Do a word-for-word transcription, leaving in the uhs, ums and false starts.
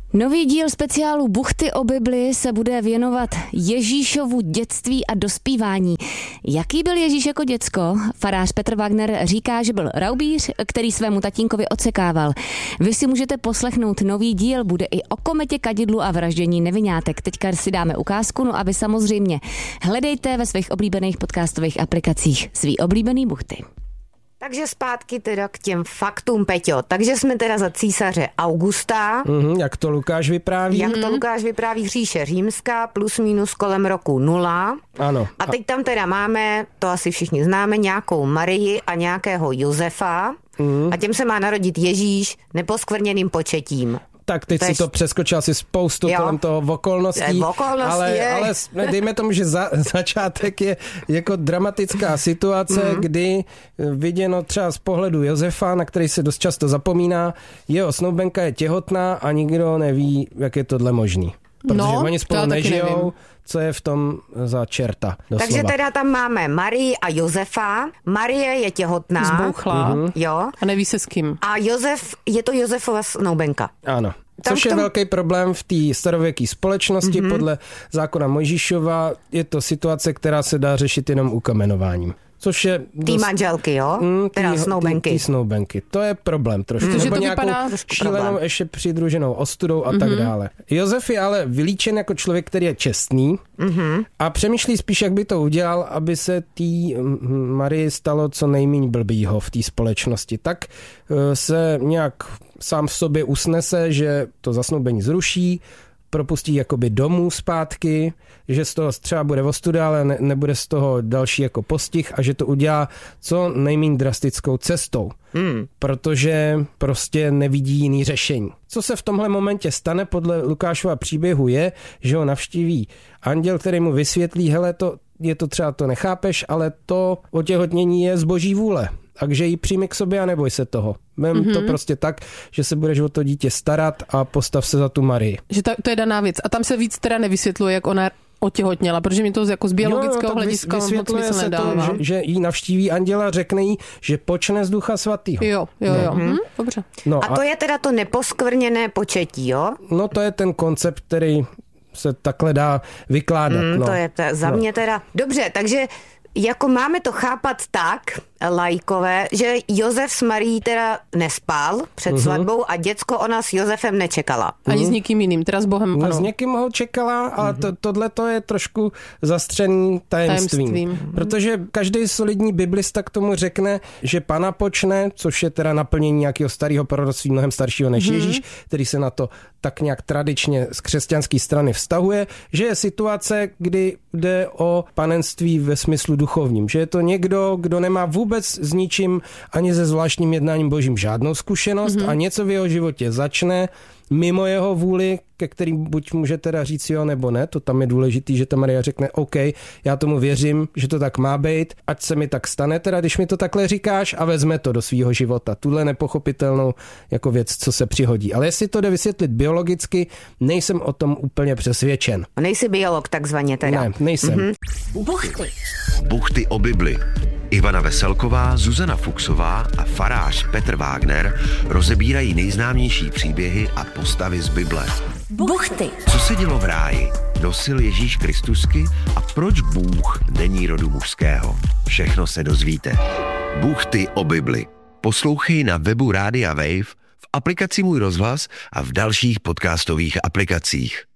Nový díl speciálu Buchty o Bibli se bude věnovat Ježíšovu dětství a dospívání. Jaký byl Ježíš jako děcko? Farář Petr Wagner říká, že byl raubíř, který svému tatínkovi odsekával. Vy si můžete poslechnout nový díl, bude i o kometě, kadidlu a vraždění neviňátek. Teďka si dáme ukázku, no a vy samozřejmě hledejte ve svých oblíbených podcastových aplikacích svý oblíbený buchty. Takže zpátky teda k těm faktům, Peťo. Takže jsme teda za císaře Augusta. Mm-hmm, jak to Lukáš vypráví. Jak to Lukáš vypráví, říše římská, plus minus kolem roku nula. Ano. A teď tam teda máme, to asi všichni známe, nějakou Marii a nějakého Josefa. Mm. A těm se má narodit Ježíš neposkvrněným početím. Tak teď Tež... si to přeskočil asi spoustu jo. kolem toho okolností, okolností ale, je. ale dejme tomu, že za, začátek je jako dramatická situace, mm. kdy viděno třeba z pohledu Josefa, na který se dost často zapomíná, jeho snoubenka je těhotná a nikdo neví, jak je tohle možný. Protože no, oni spolu nežijou, co je v tom za čerta. Doslova. Takže teda tam máme Marii a Josefa. Marie je těhotná. Zbouchlá. Mm-hmm. Jo. A neví se s kým. A Josef, je to Josefova snoubenka. Ano. Tam Což je tom... velký problém v té starověké společnosti. Mm-hmm. Podle zákona Mojžíšova je to situace, která se dá řešit jenom ukamenováním. Což je dost... Tý manželky, jo? Mm, teda snoubenky. Tý, tý snoubenky. To je problém trošku. Mm. Nebo to nějakou vypadá šílenou problém. ještě přidruženou ostudou a mm-hmm. tak dále. Josef je ale vylíčen jako člověk, který je čestný mm-hmm. a přemýšlí spíš, jak by to udělal, aby se tý Marii stalo co nejméně blbýho v té společnosti. Tak se nějak sám v sobě usnese, že to zasnoubení zruší, propustí jakoby domů zpátky, že z toho třeba bude ostuda, ale ne, nebude z toho další jako postih a že to udělá co nejméně drastickou cestou. Hmm. Protože prostě nevidí jiný řešení. Co se v tomhle momentě stane podle Lukášova příběhu je, že ho navštíví anděl, který mu vysvětlí, hele, to, je to třeba to nechápeš, ale to otěhotnění je z boží vůle. Takže ji přijmi k sobě a neboj se toho. Vem mm-hmm. to prostě tak, že se budeš o to dítě starat a postav se za tu Marii. Že ta, to je daná věc. A tam se víc teda nevysvětluje, jak ona otěhotněla, protože mi to jako z biologického jo, hlediska moc smysl se nedává. To, že, že jí navštíví anděla, řekne jí, že počne z Ducha Svatýho. Jo, jo, no. jo. Hm, dobře. No, a to a... je teda to neposkvrněné početí, jo? No to je ten koncept, který se takhle dá vykládat. Mm, no. To je t- za no. mě teda... Dobře, takže jako máme to chápat tak, lajkové, že Josef s Marií teda nespal před uh-huh. svatbou a děcko ona s Josefem nečekala. Ani uh-huh. s nikým jiným, teda s Bohem, no, ano. S někým ho čekala, ale uh-huh. to, tohle to je trošku zastřený tajemstvím. tajemstvím. Protože každý solidní biblista k tomu řekne, že Pana počne, což je teda naplnění nějakého starého proroctví, mnohem staršího než uh-huh. Ježíš, který se na to tak nějak tradičně z křesťanské strany vztahuje, že je situace, kdy jde o panenství ve smyslu duchovním. Že je to někdo, kdo nemá vůbec s ničím ani se zvláštním jednáním božím žádnou zkušenost mm-hmm. a něco v jeho životě začne mimo jeho vůli, ke kterým buď může teda říct jo nebo ne, to tam je důležitý, že ta Maria řekne OK, já tomu věřím, že to tak má být, ať se mi tak stane, teda když mi to takhle říkáš a vezme to do svýho života. Tuhle nepochopitelnou jako věc, co se přihodí. Ale jestli to jde vysvětlit biologicky, nejsem o tom úplně přesvědčen. Nejsi biolog takzvaně teda. Ne, nejsem. Mm-hmm. Buchty. Buchty o Bibli. Ivana Veselková, Zuzana Fuchsová a farář Petr Wagner rozebírají nejznámější příběhy a postavy z Bible. Buchty. Co se dělo v ráji? Nosil Ježíš Kristusky a proč Bůh není rodu mužského? Všechno se dozvíte. Buchty o Bibli. Poslouchej na webu Rádia Wave, v aplikaci Můj rozhlas a v dalších podcastových aplikacích.